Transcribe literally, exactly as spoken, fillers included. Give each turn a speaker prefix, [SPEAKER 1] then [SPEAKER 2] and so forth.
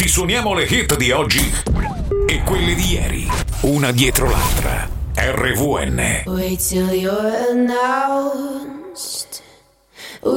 [SPEAKER 1] Ti suoniamo le hit di oggi e quelle di ieri, una dietro l'altra. R V N.
[SPEAKER 2] Wait till you're announced.